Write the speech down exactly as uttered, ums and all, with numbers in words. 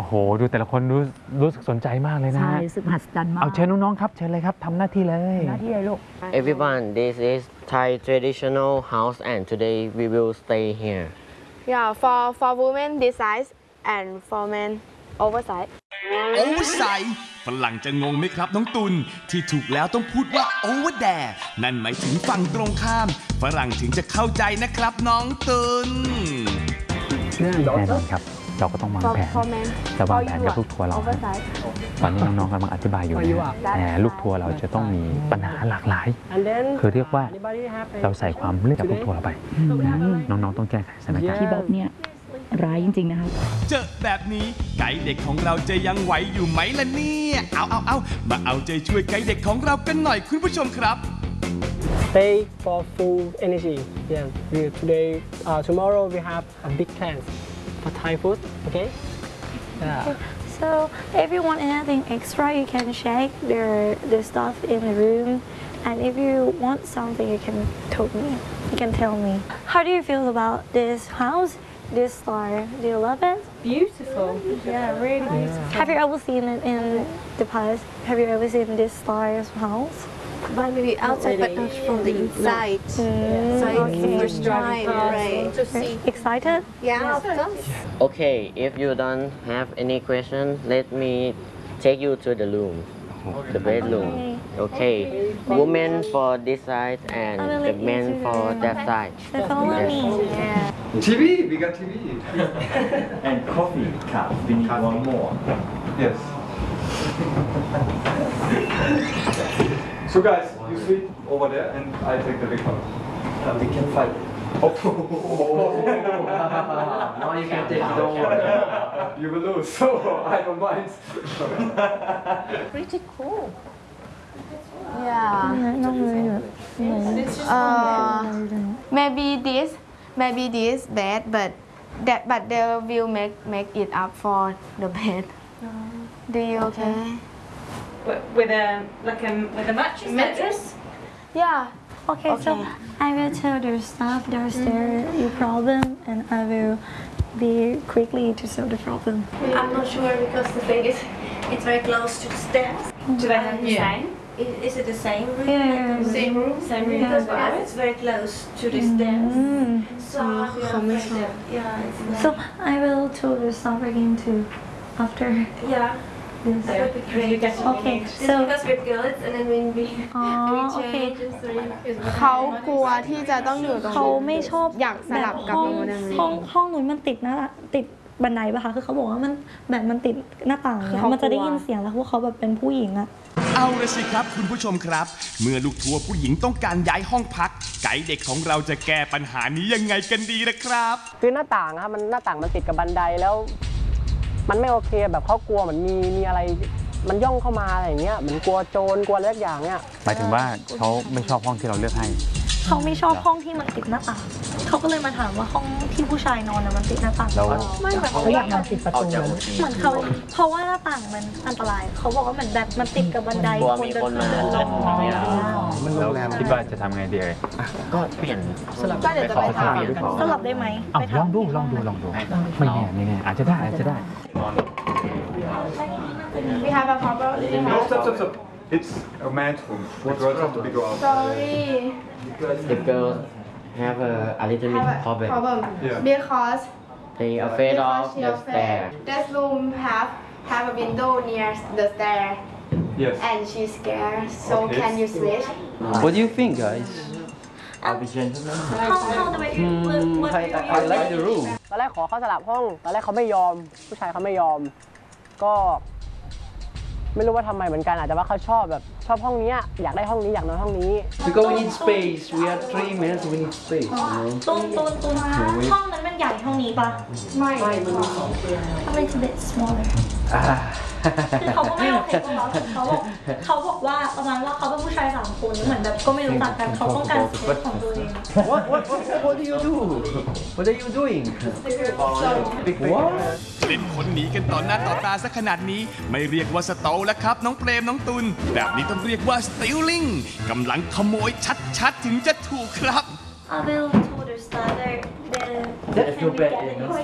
โหดูแต่ละคนรู้รู้สึกสนใจมากเลยนะใช่รู้สึกมหัศจรรย์มากเอาเชิญน้องๆครับเชิญเลยครับทำหน้าที่เลยหน้าที่เลยลูก Everyone, this is Thai traditional house, and today we will stay here. Yeah, for for women this size and for men oversize. Oversize ฝรั่งจะงงไหมครับน้องตุลที่ถูกแล้วต้องพูดว่า over there นั่นหมายถึงฝั่งตรงข้ามฝรั่งถึงจะเข้าใจนะครับน้องตุลแน่นอนครับเราก็ต้องวางแผนจะวางแผนกับลูกทัวร์เราตอนนี้น้องๆกำลังอธิบายอยู่แต่ลูกทัวร์เราจะต้องมีปัญหาหลากหลายคือเรียกว่าเราใส่ความเลือกกับลูกทัวร์เราไปน้องๆต้องแก้ไขสถานการณ์พี่บ๊อบเนี่ยร้ายจริงๆนะครับเจอแบบนี้ไกด์เด็กของเราจะยังไหวอยู่ไหมล่ะเนี่ยเอาเอาเอามาเอาใจช่วยไกด์เด็กของเรากันหน่อยคุณผู้ชมครับ Stay for full energy. Yeah. We today, uh, tomorrow we have a big plan for Thai food. Okay. Yeah. Okay. So if you want anything extra, you can check the the stuff in the room, and if you want something, you can tell me. You can tell me. How do you feel about this house? This star? Do you love it? Beautiful. Yeah, really beautiful. Yeah. Have you ever seen it in the past? Have you ever seen this star's house? But maybe outside, but not from the inside. Mm, so it's the okay. first time, right? To see. Excited? Yeah, of course. Okay, if you don't have any question, let me take you to the room, the bedroom. Okay, women for this side and the men for that side. So follow me. Yeah. T V, we got T V. And coffee cup, we need one more. Yes. So guys, you sleep over there and I take the big one. Uh, we can fight. Oh. Now you can take the one. You will lose, so I don't mind. Pretty cool. Yeah. No, no, no. Uh, maybe this, maybe this bed, but that but they will make make it up for the bed. Do you okay? With a like a with a mattress. Mattress? Yeah. Okay, okay, so I will tell the staff downstairs mm-hmm. your problem, and I will be quickly to solve the problem. I'm not sure because the thing is, it's very close to the stairs. Do they have the yeah. same? Is, is it the same room? Yeah. The same room? Same room. Because yeah. it's very close to the stairs. Mm-hmm. So oh, yeah, yeah it's nice. So I will tell the staff again too, after. Yeah. Yes. That would be great. Okay, so because we're girls and then when we we change and so เขากลัวที่จะต้องอยู่ตรงนี้เขาไม่ชอบอยากสลับกับตรงนั้นห้องห้องนู้นมันติดนะติดบันไดปะคะคือเขาบอกว่ามันแบบมันติดหน้าต่างเนี่ยมันจะได้ยินเสียงแล้วพวกเขาแบบเป็นผู้หญิงอะเอาละสิครับคุณผู้ชมครับเมื่อลูกทัวร์ผู้หญิงต้องการย้ายห้องพักไกด์เด็กของเราจะแก้ปัญหานี้ยังไงกันดีนะครับคือหน้าต่างครับมันหน้าต่างมันติดกับบันไดแล้วมันไม่โอเคแบบเขากลัวเหมือนมีมีอะไรมันย่องเข้ามาอะไรอย่างเงี้ยเหมือนกลัวโจรกลัวอะไรอย่างเงี้ยหมายถึงว่าเขาไม่ชอบห้องที่เราเลือกให้เขาไม่ชอบห้องที่มันติดหน้าต่างเขาก็เลยมาถามว่าห้องที่ผู้ชายนอนน่ะมันติดหน้าต่างไม่แบบเขาอยากนอนติดประตูเหมือนเขาเพราะว่าหน้าต่างมันอันตรายเขาบอกว่าเหมือนแบบมันติดกับบันไดคนเดินมามันโรงแรมคิดว่าจะทำไงดีเอ่ยก็เปลี่ยนสลับก็เดี๋ยวจะไปทำสลับได้ไหมลองดูลองดูลองดูไม่แน่ไม่แน่อาจจะได้อาจจะได้ We have a problem. No, stop, stop, stop. It's a man's room. The girls have to be go out. Sorry. The girls have a, a little bit problem. Problem. Yeah. Because they afraid of the stair. This room have have a window near the stair. Yes. And she's scared. So Okay. can you switch? What do you think, guys? I'll be gentleman. How how the way Mm, I, I, I like the room. ตอนแรกขอเขาสลับห้องตอนแรกเขาไม่ยอมผู้ชายเขาไม่ยอมก็ไม่รู้ว่าทำไมเหมือนกันอาจจะว่าเขาชอบแบบชอบห้องนี้อยากได้ห้องนี้อยากนอนห้องนี้ Because we need space. We are three men, so we need space. You know. ตูนตูนตูนห้องนั้นมันใหญ่ห้องนี้ปะไม่ไม่มันมีสองเตียง A little bit smaller คือเขาก็ไม่โอเคกับเราเขาบอกเขาบอกว่าประมาณว่าเขาเป็นผู้ชายสามคนเหมือนแบบก็ไม่รู้จักกันเขาต้องการสเปซของตัวเอง What what what what do you do? What are you doing? What? เล่นคนหนีกันต่อหน้าต่อตาซะขนาดนี้ไม่เรียกว่าสตอลแล้วครับน้องเปรมน้องตุลแบบนี้ต้องเรียกว่า stealing กำลังขโมยชัดๆถึงจะถูกครับ I will tell the starter that That's no bad, you know.